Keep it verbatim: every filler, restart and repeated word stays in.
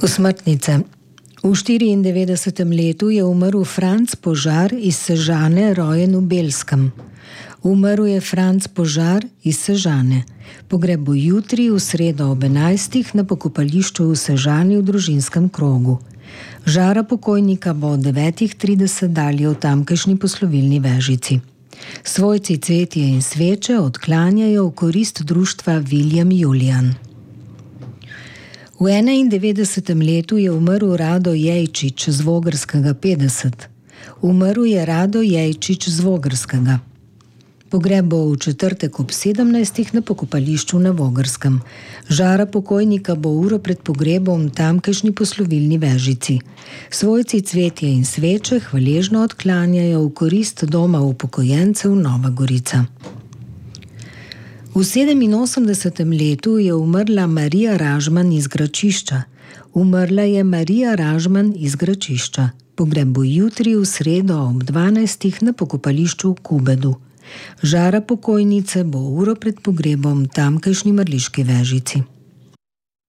Osmrtnice. V štiriindevetdesetem letu je umrl Franc Požar iz Sežane, rojen v Belskem. Umrl je Franc Požar iz Sežane. Pogreb bo jutri, v sredo ob enajstih, na pokopališču v Sežani v družinskem krogu. Žara pokojnika bo od devetih trideset dalje v tamkajšnji poslovilni vežici. Svojci cvetje in sveče odklanjajo v korist društva William Julian. V enaindevetdesetem letu je umrl Rado Jejčič z Vogrskega petdeset. Umrl je Rado Jejčič z Vogrskega. Pogreb bo v četrtek ob sedemnajstih na pokopališču na Vogrskem. Žara pokojnika bo uro pred pogrebom v tamkajšnji poslovilni vežici. Svojci cvetje in sveče hvaležno odklanjajo v korist doma upokojencev Nova Gorica. V sedeminosemdesetem letu je umrla Marija Ražman iz Gračišča. Umrla je Marija Ražman iz Gračišča. Pogreb bo jutri, v sredo ob dvanajstih na pokopališču v Kubedu. Žara pokojnice bo uro pred pogrebom v tamkajšnji mrliški vežici.